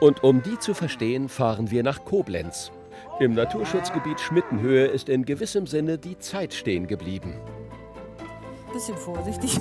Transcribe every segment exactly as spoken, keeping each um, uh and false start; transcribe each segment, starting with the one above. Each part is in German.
Und um die zu verstehen, fahren wir nach Koblenz. Im Naturschutzgebiet Schmittenhöhe ist in gewissem Sinne die Zeit stehen geblieben. Bisschen vorsichtig.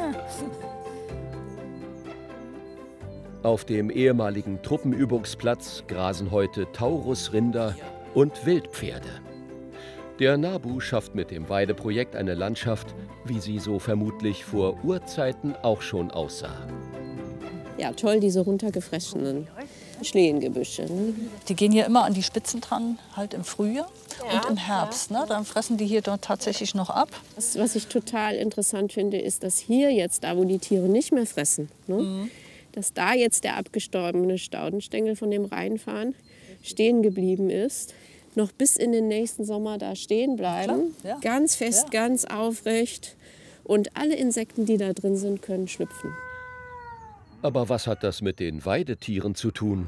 Auf dem ehemaligen Truppenübungsplatz grasen heute Taurusrinder und Wildpferde. Der NABU schafft mit dem Weideprojekt eine Landschaft, wie sie so vermutlich vor Urzeiten auch schon aussah. Ja, toll, diese runtergefressenen Schlehengebüsche. Ne? Die gehen hier immer an die Spitzen dran, halt im Frühjahr Ja, und im Herbst. Ne? Dann fressen die hier dort tatsächlich noch ab. Das, was ich total interessant finde, ist, dass hier jetzt, da wo die Tiere nicht mehr fressen, ne, mhm. dass da jetzt der abgestorbene Staudenstängel von dem Rheinfahren stehen geblieben ist, noch bis in den nächsten Sommer da stehen bleiben, ja. ganz fest, ja. ganz aufrecht und alle Insekten, die da drin sind, können schlüpfen. Aber was hat das mit den Weidetieren zu tun?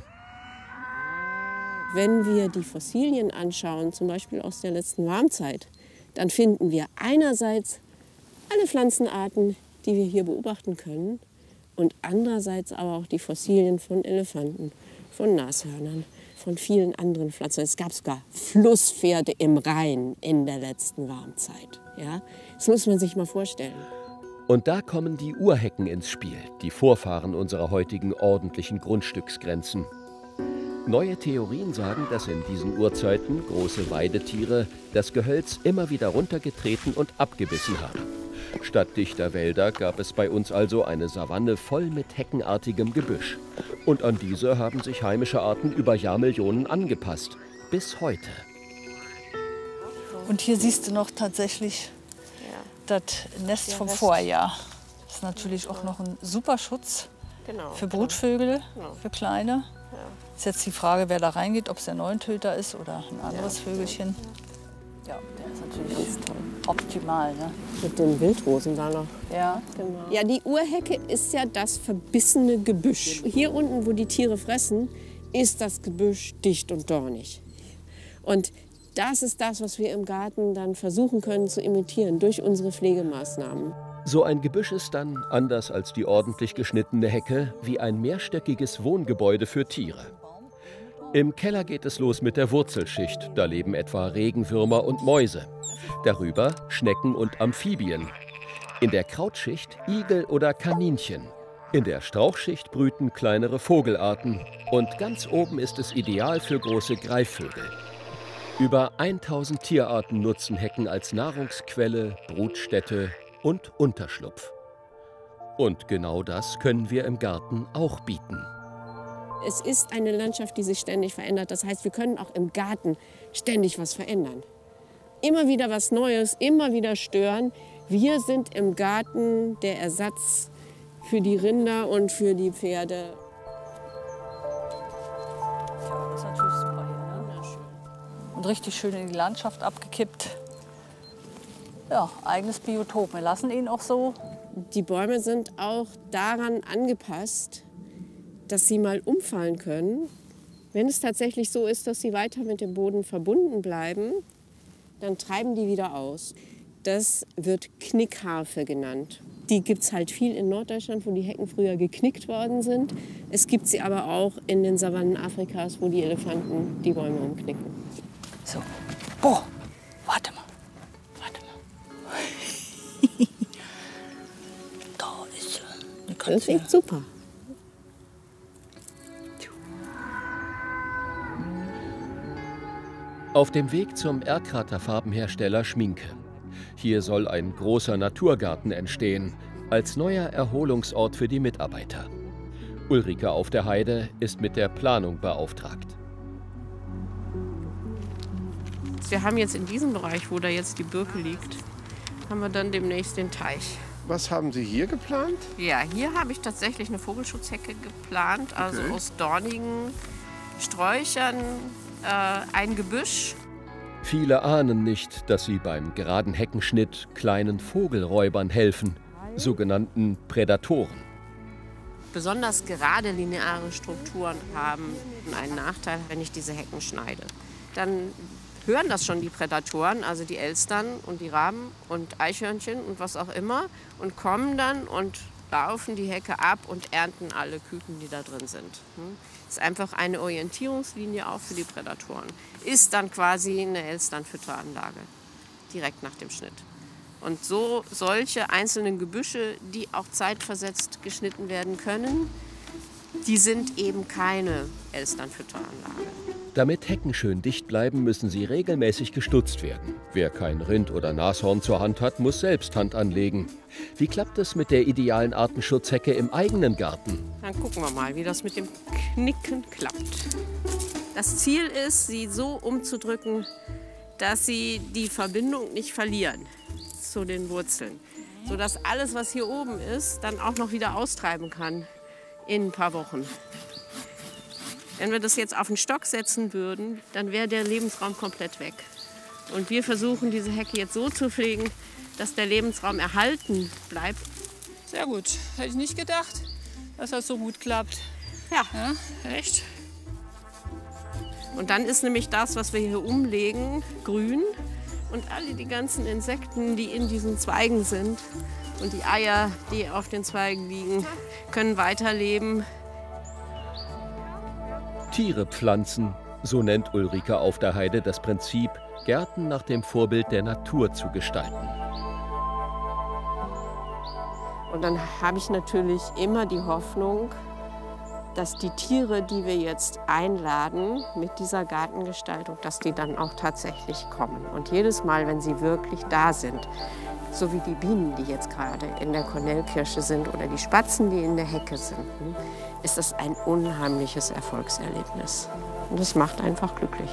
Wenn wir die Fossilien anschauen, zum Beispiel aus der letzten Warmzeit, dann finden wir einerseits alle Pflanzenarten, die wir hier beobachten können, und andererseits aber auch die Fossilien von Elefanten, von Nashörnern, von vielen anderen Pflanzen. Es gab sogar Flusspferde im Rhein in der letzten Warmzeit. Ja? Das muss man sich mal vorstellen. Und da kommen die Urhecken ins Spiel, die Vorfahren unserer heutigen ordentlichen Grundstücksgrenzen. Neue Theorien sagen, dass in diesen Urzeiten große Weidetiere das Gehölz immer wieder runtergetreten und abgebissen haben. Statt dichter Wälder gab es bei uns also eine Savanne voll mit heckenartigem Gebüsch. Und an diese haben sich heimische Arten über Jahrmillionen angepasst. Bis heute. Und hier siehst du noch tatsächlich das Nest vom Vorjahr. Das ist natürlich auch noch ein super Schutz genau, für Brutvögel, genau. für Kleine. Ja. Ist jetzt die Frage, wer da reingeht, ob es der Neuntöter ist oder ein anderes ja. Vögelchen. Ja, der ist natürlich ganz toll. Optimal. Ne? Mit den Wildrosen da noch. Ja, genau. Ja, die Urhecke ist ja das verbissene Gebüsch. Hier unten, wo die Tiere fressen, ist das Gebüsch dicht und dornig. Und das ist das, was wir im Garten dann versuchen können zu imitieren durch unsere Pflegemaßnahmen. So ein Gebüsch ist dann, anders als die ordentlich geschnittene Hecke, wie ein mehrstöckiges Wohngebäude für Tiere. Im Keller geht es los mit der Wurzelschicht. Da leben etwa Regenwürmer und Mäuse. Darüber Schnecken und Amphibien. In der Krautschicht Igel oder Kaninchen. In der Strauchschicht brüten kleinere Vogelarten. Und ganz oben ist es ideal für große Greifvögel. Über tausend Tierarten nutzen Hecken als Nahrungsquelle, Brutstätte und Unterschlupf. Und genau das können wir im Garten auch bieten. Es ist eine Landschaft, die sich ständig verändert. Das heißt, wir können auch im Garten ständig was verändern. Immer wieder was Neues, immer wieder stören. Wir sind im Garten der Ersatz für die Rinder und für die Pferde. Ja, das ist natürlich super hier, ne? Und richtig schön in die Landschaft abgekippt. Ja, eigenes Biotop. Wir lassen ihn auch so. Die Bäume sind auch daran angepasst, dass sie mal umfallen können. Wenn es tatsächlich so ist, dass sie weiter mit dem Boden verbunden bleiben, dann treiben die wieder aus. Das wird Knickharfe genannt. Die gibt es halt viel in Norddeutschland, wo die Hecken früher geknickt worden sind. Es gibt sie aber auch in den Savannen Afrikas, wo die Elefanten die Bäume umknicken. So. Boah, warte mal. Warte mal. Da ist sie. Das klingt super. Auf dem Weg zum Erkrater Farbenhersteller Schminke. Hier soll ein großer Naturgarten entstehen, als neuer Erholungsort für die Mitarbeiter. Ulrike auf der Heide ist mit der Planung beauftragt. Wir haben jetzt in diesem Bereich, wo da jetzt die Birke liegt, haben wir dann demnächst den Teich. Was haben Sie hier geplant? Ja, hier habe ich tatsächlich eine Vogelschutzhecke geplant, also okay. aus dornigen Sträuchern, äh, ein Gebüsch. Viele ahnen nicht, dass sie beim geraden Heckenschnitt kleinen Vogelräubern helfen, sogenannten Prädatoren. Besonders gerade lineare Strukturen haben einen Nachteil, wenn ich diese Hecken schneide. Dann hören das schon die Prädatoren, also die Elstern und die Raben und Eichhörnchen und was auch immer, und kommen dann und laufen die Hecke ab und ernten alle Küken, die da drin sind. Das ist einfach eine Orientierungslinie auch für die Prädatoren. Ist dann quasi eine Elsternfütteranlage, direkt nach dem Schnitt. Und so solche einzelnen Gebüsche, die auch zeitversetzt geschnitten werden können, die sind eben keine Elsternfütteranlage. Damit Hecken schön dicht bleiben, müssen sie regelmäßig gestutzt werden. Wer kein Rind oder Nashorn zur Hand hat, muss selbst Hand anlegen. Wie klappt es mit der idealen Artenschutzhecke im eigenen Garten? Dann gucken wir mal, wie das mit dem Knicken klappt. Das Ziel ist, sie so umzudrücken, dass sie die Verbindung nicht verlieren zu den Wurzeln. Sodass alles, was hier oben ist, dann auch noch wieder austreiben kann in ein paar Wochen. Wenn wir das jetzt auf den Stock setzen würden, dann wäre der Lebensraum komplett weg. Und wir versuchen, diese Hecke jetzt so zu pflegen, dass der Lebensraum erhalten bleibt. Sehr gut. Hätte ich nicht gedacht, dass das so gut klappt. Ja, Ja, echt? und dann ist nämlich das, was wir hier umlegen, grün. Und alle die ganzen Insekten, die in diesen Zweigen sind und die Eier, die auf den Zweigen liegen, können weiterleben. Tiere pflanzen, so nennt Ulrike auf der Heide das Prinzip, Gärten nach dem Vorbild der Natur zu gestalten. Und dann habe ich natürlich immer die Hoffnung, dass die Tiere, die wir jetzt einladen mit dieser Gartengestaltung, dass die dann auch tatsächlich kommen. Und jedes Mal, wenn sie wirklich da sind, so wie die Bienen, die jetzt gerade in der Kornelkirsche sind oder die Spatzen, die in der Hecke sind, ist das ein unheimliches Erfolgserlebnis. Und das macht einfach glücklich.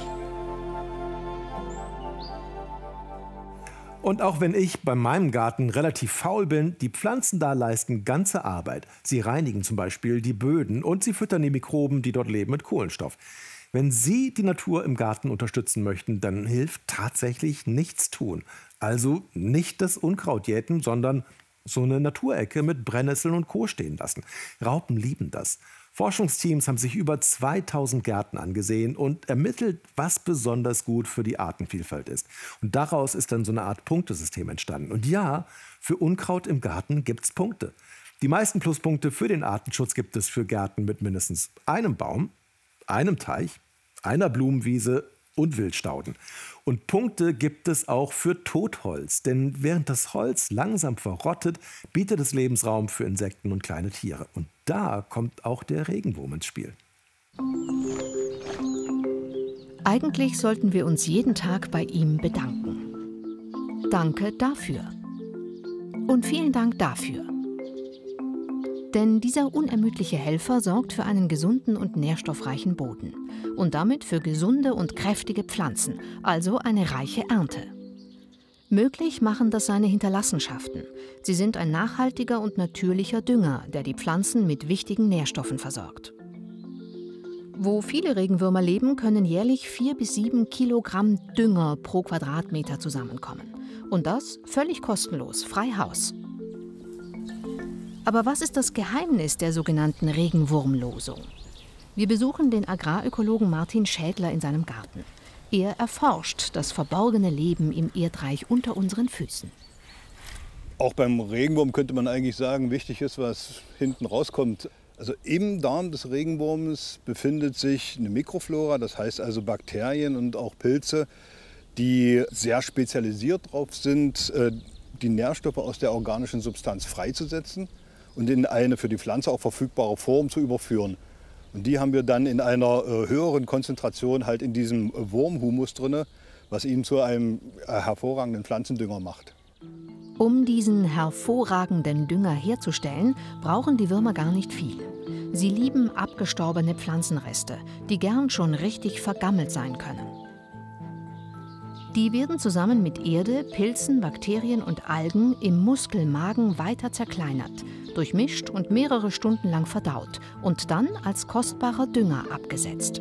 Und auch wenn ich bei meinem Garten relativ faul bin, die Pflanzen da leisten ganze Arbeit. Sie reinigen zum Beispiel die Böden und sie füttern die Mikroben, die dort leben, mit Kohlenstoff. Wenn Sie die Natur im Garten unterstützen möchten, dann hilft tatsächlich nichts tun. Also nicht das Unkraut jäten, sondern so eine Naturecke mit Brennnesseln und Co. stehen lassen. Raupen lieben das. Forschungsteams haben sich über zweitausend Gärten angesehen und ermittelt, was besonders gut für die Artenvielfalt ist. Und daraus ist dann so eine Art Punktesystem entstanden. Und ja, für Unkraut im Garten gibt es Punkte. Die meisten Pluspunkte für den Artenschutz gibt es für Gärten mit mindestens einem Baum, einem Teich, einer Blumenwiese und Wildstauden. Und Punkte gibt es auch für Totholz, denn während das Holz langsam verrottet, bietet es Lebensraum für Insekten und kleine Tiere. Und da kommt auch der Regenwurm ins Spiel. Eigentlich sollten wir uns jeden Tag bei ihm bedanken. Danke dafür. Und vielen Dank dafür. Denn dieser unermüdliche Helfer sorgt für einen gesunden und nährstoffreichen Boden und damit für gesunde und kräftige Pflanzen, also eine reiche Ernte. Möglich machen das seine Hinterlassenschaften. Sie sind ein nachhaltiger und natürlicher Dünger, der die Pflanzen mit wichtigen Nährstoffen versorgt. Wo viele Regenwürmer leben, können jährlich vier bis sieben Kilogramm Dünger pro Quadratmeter zusammenkommen. Und das völlig kostenlos, frei Haus. Aber was ist das Geheimnis der sogenannten Regenwurmlosung? Wir besuchen den Agrarökologen Martin Schädler in seinem Garten. Er erforscht das verborgene Leben im Erdreich unter unseren Füßen. Auch beim Regenwurm könnte man eigentlich sagen, wichtig ist, was hinten rauskommt. Also im Darm des Regenwurms befindet sich eine Mikroflora, das heißt also Bakterien und auch Pilze, die sehr spezialisiert darauf sind, die Nährstoffe aus der organischen Substanz freizusetzen und in eine für die Pflanze auch verfügbare Form zu überführen. Und die haben wir dann in einer äh, höheren Konzentration halt in diesem Wurmhumus drin, was ihn zu einem äh, hervorragenden Pflanzendünger macht. Um diesen hervorragenden Dünger herzustellen, brauchen die Würmer gar nicht viel. Sie lieben abgestorbene Pflanzenreste, die gern schon richtig vergammelt sein können. Die werden zusammen mit Erde, Pilzen, Bakterien und Algen im Muskelmagen weiter zerkleinert, durchmischt und mehrere Stunden lang verdaut und dann als kostbarer Dünger abgesetzt.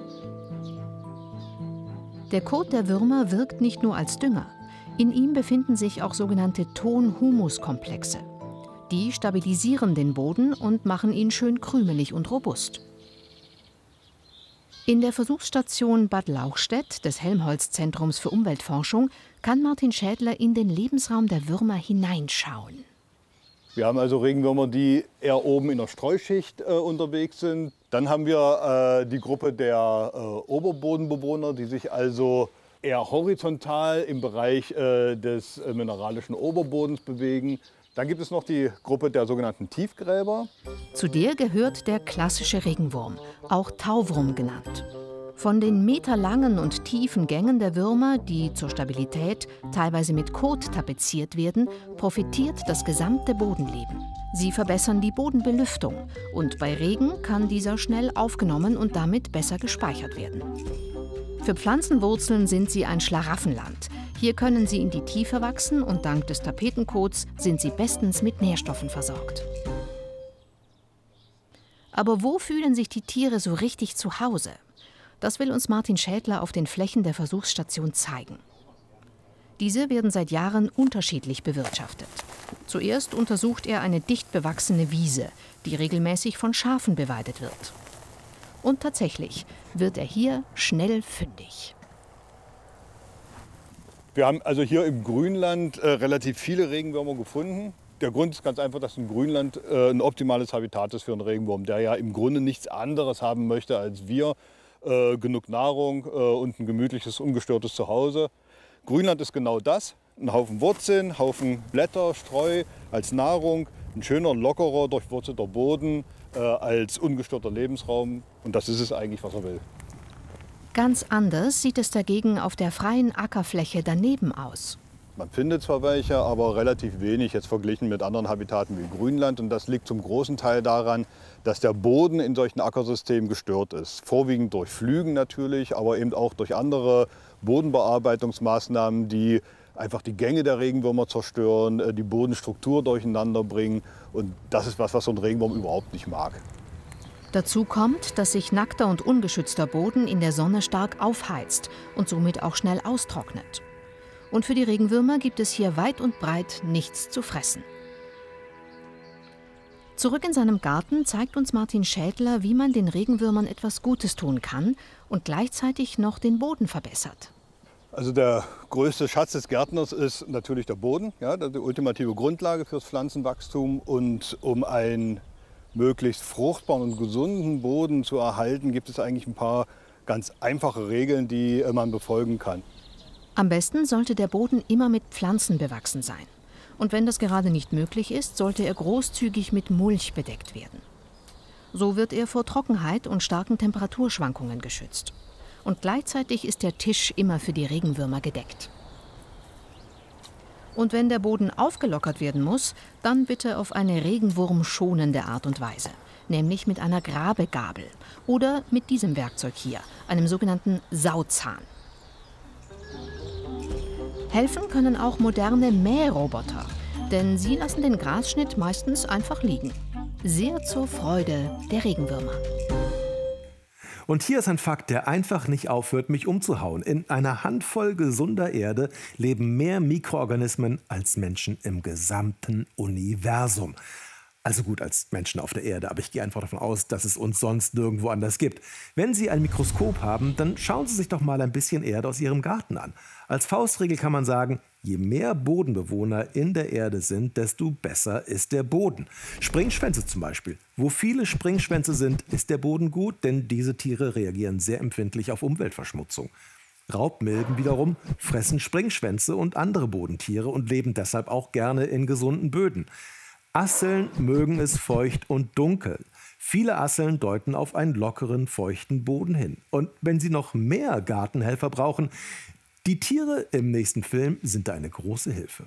Der Kot der Würmer wirkt nicht nur als Dünger. In ihm befinden sich auch sogenannte Ton-Humus-Komplexe. Die stabilisieren den Boden und machen ihn schön krümelig und robust. In der Versuchsstation Bad Lauchstädt des Helmholtz-Zentrums für Umweltforschung kann Martin Schädler in den Lebensraum der Würmer hineinschauen. Wir haben also Regenwürmer, die eher oben in der Streuschicht äh, unterwegs sind. Dann haben wir äh, die Gruppe der äh, Oberbodenbewohner, die sich also eher horizontal im Bereich äh, des äh, mineralischen Oberbodens bewegen. Dann gibt es noch die Gruppe der sogenannten Tiefgräber. Zu der gehört der klassische Regenwurm, auch Tauwurm genannt. Von den meterlangen und tiefen Gängen der Würmer, die zur Stabilität teilweise mit Kot tapeziert werden, profitiert das gesamte Bodenleben. Sie verbessern die Bodenbelüftung und bei Regen kann dieser schnell aufgenommen und damit besser gespeichert werden. Für Pflanzenwurzeln sind sie ein Schlaraffenland. Hier können sie in die Tiefe wachsen und dank des Tapetenkots sind sie bestens mit Nährstoffen versorgt. Aber wo fühlen sich die Tiere so richtig zu Hause? Das will uns Martin Schädler auf den Flächen der Versuchsstation zeigen. Diese werden seit Jahren unterschiedlich bewirtschaftet. Zuerst untersucht er eine dicht bewachsene Wiese, die regelmäßig von Schafen beweidet wird. Und tatsächlich wird er hier schnell fündig. Wir haben also hier im Grünland äh, relativ viele Regenwürmer gefunden. Der Grund ist ganz einfach, dass ein Grünland äh, ein optimales Habitat ist für einen Regenwurm, der ja im Grunde nichts anderes haben möchte als wir. Äh, genug Nahrung äh, und ein gemütliches, ungestörtes Zuhause. Grünland ist genau das. Ein Haufen Wurzeln, Haufen Blätter, Streu als Nahrung, ein schöner, lockerer, durchwurzelter Boden äh, als ungestörter Lebensraum. Und das ist es eigentlich, was er will. Ganz anders sieht es dagegen auf der freien Ackerfläche daneben aus. Man findet zwar welche, aber relativ wenig jetzt verglichen mit anderen Habitaten wie Grünland. Und das liegt zum großen Teil daran, dass der Boden in solchen Ackersystemen gestört ist. Vorwiegend durch Pflügen natürlich, aber eben auch durch andere Bodenbearbeitungsmaßnahmen, die einfach die Gänge der Regenwürmer zerstören, die Bodenstruktur durcheinander bringen. Und das ist was, was so ein Regenwurm überhaupt nicht mag. Dazu kommt, dass sich nackter und ungeschützter Boden in der Sonne stark aufheizt und somit auch schnell austrocknet. Und für die Regenwürmer gibt es hier weit und breit nichts zu fressen. Zurück in seinem Garten zeigt uns Martin Schädler, wie man den Regenwürmern etwas Gutes tun kann und gleichzeitig noch den Boden verbessert. Also der größte Schatz des Gärtners ist natürlich der Boden, ja, die ultimative Grundlage fürs Pflanzenwachstum. Und um einen möglichst fruchtbaren und gesunden Boden zu erhalten, gibt es eigentlich ein paar ganz einfache Regeln, die man befolgen kann. Am besten sollte der Boden immer mit Pflanzen bewachsen sein. Und wenn das gerade nicht möglich ist, sollte er großzügig mit Mulch bedeckt werden. So wird er vor Trockenheit und starken Temperaturschwankungen geschützt. Und gleichzeitig ist der Tisch immer für die Regenwürmer gedeckt. Und wenn der Boden aufgelockert werden muss, dann bitte auf eine regenwurmschonende Art und Weise, nämlich mit einer Grabegabel oder mit diesem Werkzeug hier, einem sogenannten Sauzahn. Helfen können auch moderne Mähroboter, denn sie lassen den Grasschnitt meistens einfach liegen. Sehr zur Freude der Regenwürmer. Und hier ist ein Fakt, der einfach nicht aufhört, mich umzuhauen. In einer Handvoll gesunder Erde leben mehr Mikroorganismen als Menschen im gesamten Universum. Also gut, als Menschen auf der Erde, aber ich gehe einfach davon aus, dass es uns sonst nirgendwo anders gibt. Wenn Sie ein Mikroskop haben, dann schauen Sie sich doch mal ein bisschen Erde aus Ihrem Garten an. Als Faustregel kann man sagen, je mehr Bodenbewohner in der Erde sind, desto besser ist der Boden. Springschwänze zum Beispiel. Wo viele Springschwänze sind, ist der Boden gut, denn diese Tiere reagieren sehr empfindlich auf Umweltverschmutzung. Raubmilben wiederum fressen Springschwänze und andere Bodentiere und leben deshalb auch gerne in gesunden Böden. Asseln mögen es feucht und dunkel. Viele Asseln deuten auf einen lockeren, feuchten Boden hin. Und wenn Sie noch mehr Gartenhelfer brauchen, die Tiere im nächsten Film sind da eine große Hilfe.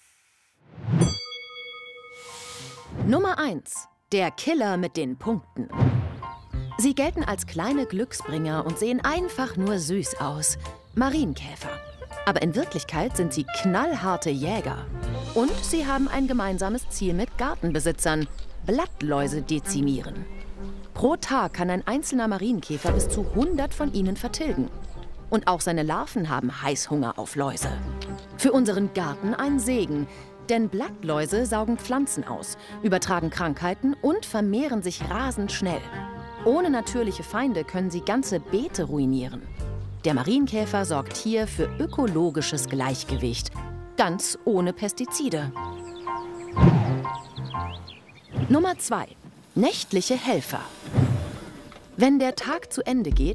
Nummer eins. Der Killer mit den Punkten. Sie gelten als kleine Glücksbringer und sehen einfach nur süß aus. Marienkäfer. Aber in Wirklichkeit sind sie knallharte Jäger. Und sie haben ein gemeinsames Ziel mit Gartenbesitzern: Blattläuse dezimieren. Pro Tag kann ein einzelner Marienkäfer bis zu hundert von ihnen vertilgen. Und auch seine Larven haben Heißhunger auf Läuse. Für unseren Garten ein Segen, denn Blattläuse saugen Pflanzen aus, übertragen Krankheiten und vermehren sich rasend schnell. Ohne natürliche Feinde können sie ganze Beete ruinieren. Der Marienkäfer sorgt hier für ökologisches Gleichgewicht, ganz ohne Pestizide. Nummer zwei. Nächtliche Helfer. Wenn der Tag zu Ende geht,